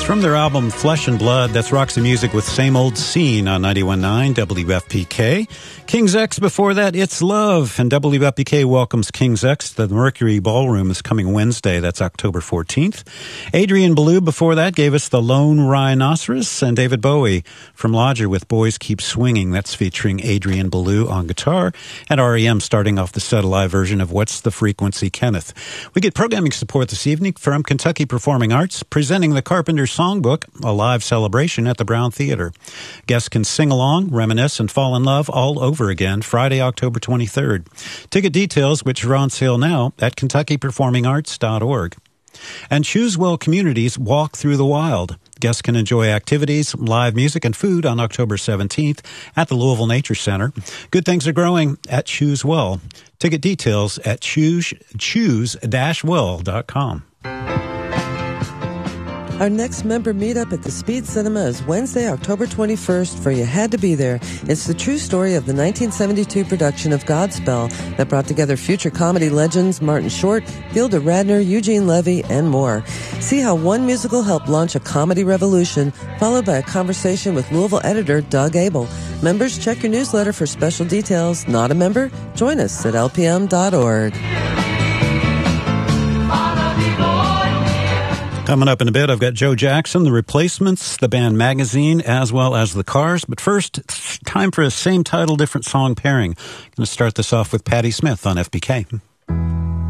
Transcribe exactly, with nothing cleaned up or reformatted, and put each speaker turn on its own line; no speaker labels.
From their album Flesh and Blood, that's Roxy Music with Same Old Scene on ninety-one point nine W F P K. King's X before that, It's Love. And W F P K welcomes King's X to the Mercury Ballroom is coming Wednesday. That's October fourteenth. Adrian Belew before that gave us The Lone Rhinoceros. And David Bowie from Lodger with Boys Keep Swinging. That's featuring Adrian Belew on guitar. And R E M starting off the set a live version of What's the Frequency, Kenneth. We get programming support this evening from Kentucky Performing Arts, presenting the Carpenter Songbook, a live celebration at the Brown Theater. Guests can sing along, reminisce, and fall in love all over again Friday, October twenty-third. Ticket details, which are on sale now at kentucky performing arts dot org. And Choosewell Communities Walk Through the Wild. Guests can enjoy activities, live music, and food on October seventeenth at the Louisville Nature Center. Good things are growing at Choosewell. Ticket details at choose dash well dot com.
Our next member meetup at the Speed Cinema is Wednesday, October twenty-first, for You Had to Be There. It's the true story of the nineteen seventy-two production of Godspell that brought together future comedy legends Martin Short, Gilda Radner, Eugene Levy, and more. See how one musical helped launch a comedy revolution, followed by a conversation with Louisville editor Doug Abel. Members, check your newsletter for special details. Not a member? Join us at L P M dot org.
Coming up in a bit, I've got Joe Jackson, The Replacements, the band Magazine, as well as the Cars. But first, it's time for a same title, different song pairing. Going to start this off with Patti Smith on F B K.